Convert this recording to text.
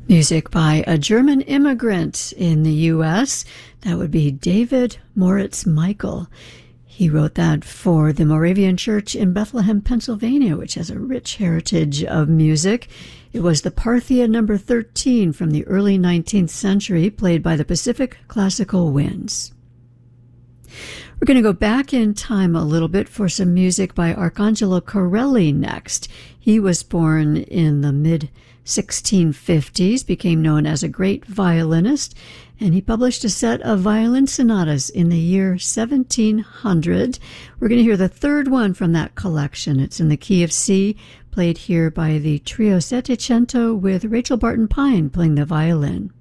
Music by a German immigrant in the U.S. That would be David Moritz Michael. He wrote that for the Moravian Church in Bethlehem, Pennsylvania, which has a rich heritage of music. It was the Parthia number 13 from the early 19th century, played by the Pacific Classical Winds. We're going to go back in time a little bit for some music by Arcangelo Corelli next. He was born in the mid-1650s, became known as a great violinist, and he published a set of violin sonatas in the year 1700. We're going to hear the third one from that collection. It's in the key of C, played here by the Trio Settecento with Rachel Barton Pine playing the violin.